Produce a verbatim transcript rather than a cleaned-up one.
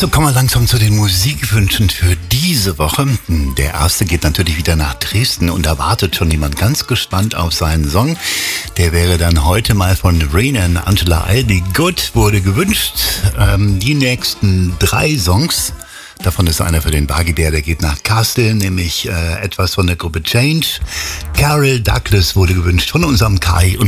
So, kommen wir langsam zu den Musikwünschen für diese Woche. Der erste geht natürlich wieder nach Dresden und da wartet schon jemand ganz gespannt auf seinen Song. Der wäre dann heute mal von Rainer und Angela Aldi. Good wurde gewünscht. Ähm, die nächsten drei Songs, davon ist einer für den Bagibär, der geht nach Kassel, nämlich äh, etwas von der Gruppe Change. Carol Douglas wurde gewünscht von unserem Kai. Und